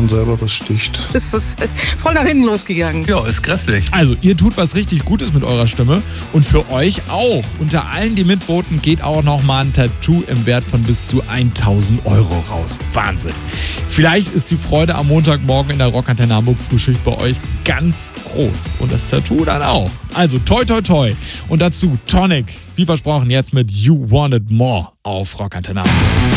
selber besticht. Ist das voll nach hinten losgegangen. Ja, ist grässlich. Also, ihr tut was richtig Gutes mit eurer Stimme und für euch auch. Unter allen, die mitvoten, geht auch nochmal ein Tattoo im Wert von bis zu 1.000 Euro raus. Wahnsinn. Vielleicht ist die Freude am Montagmorgen in der Rockantenne Hamburg Frühschicht bei euch ganz groß. Und das Tattoo dann auch. Also, toi, toi, toi. Und dazu Tonic, wie versprochen, jetzt mit You Want It More auf Rockantenne Hamburg.